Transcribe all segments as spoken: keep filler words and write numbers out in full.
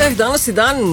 Eh, danas je dan e,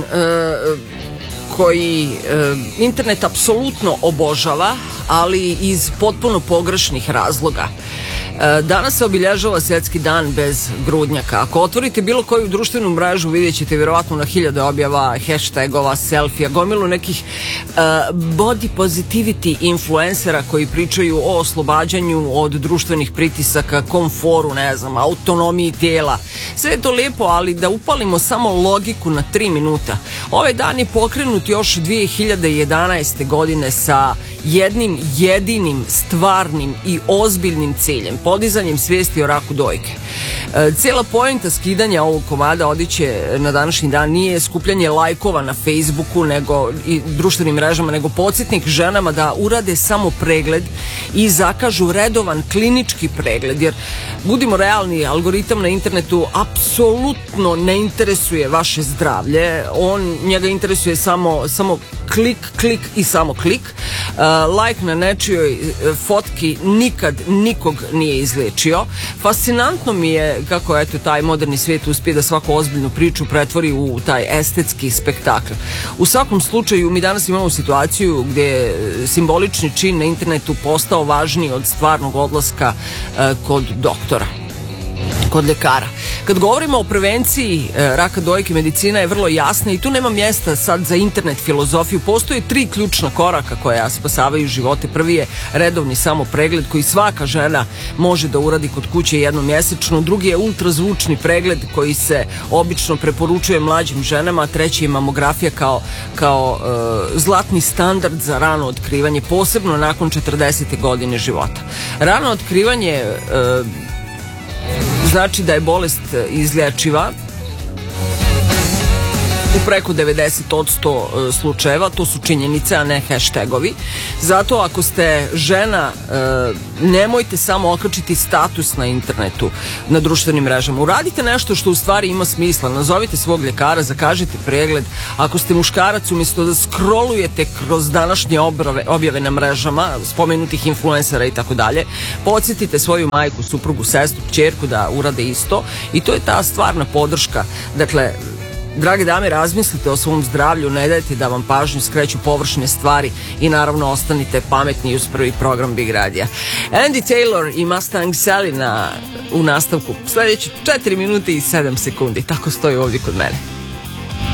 koji e, internet apsolutno obožava, ali iz potpuno pogrešnih razloga. E, danas se obilježava Svjetski dan bez grudnjaka. Ako otvorite bilo koju društvenu mrežu, vidjet ćete vjerovatno na hiljade objava, hashtagova, selfija, gomilu nekih e, body positivity influencera koji pričaju o oslobađanju od društvenih pritisaka, komforu, ne znam, autonomiji tijela. Sve je to lijepo, ali da upalimo samo logiku na tri minuta. Ovaj dan je pokrenut još dvije hiljade jedanaeste. godine sa jednim jedinim stvarnim i ozbiljnim ciljem, podizanjem svijesti o raku dojke. E, cijela poenta skidanja ovog komada odjeće na današnji dan nije skupljanje lajkova na Facebooku nego i društvenim mrežama, nego podsjetnik ženama da urade samo pregled i zakažu redovan klinički pregled, jer budimo realni, algoritam na internetu apsolutno ne interesuje vaše zdravlje, on njega interesuje samo, samo klik, klik i samo klik. Uh, like na nečijoj fotki nikad nikog nije izliječio. Fascinantno mi je kako eto taj moderni svijet uspije da svaku ozbiljnu priču pretvori u taj estetski spektakl. U svakom slučaju mi danas imamo situaciju gdje je simbolični čin na internetu postao važniji od stvarnog odlaska uh, kod doktora, kod ljekara. Kad govorimo o prevenciji e, raka dojke, medicina je vrlo jasna i tu nema mjesta sad za internet filozofiju. Postoje tri ključna koraka koja spasavaju živote. Prvi je redovni samo pregled koji svaka žena može da uradi kod kuće jednom mjesečno. Drugi je ultrazvučni pregled koji se obično preporučuje mlađim ženama. Treći je mamografija kao, kao e, zlatni standard za rano otkrivanje, posebno nakon četrdesete godine života. Rano otkrivanje e, znači da je bolest izlječiva u preko devedeset posto slučajeva. To su činjenice, a ne hashtagovi. Zato ako ste žena, nemojte samo okačiti status na internetu, na društvenim mrežama. Uradite nešto što u stvari ima smisla. Nazovite svog ljekara, zakažite pregled. Ako ste muškarac, umjesto da scrollujete kroz današnje objave, objave na mrežama, spomenutih influencera i tako dalje, podsjetite svoju majku, suprugu, sestru, kćerku da urade isto. I to je ta stvarna podrška. Dakle, drage dame, razmislite o svom zdravlju, ne dajte da vam pažnju skreću površne stvari i naravno ostanite pametni uz prvi program Big Radija. Andy Taylor i Mustang Sally na, u nastavku sljedeće četiri minute i sedam sekundi. Tako stoji ovdje kod mene.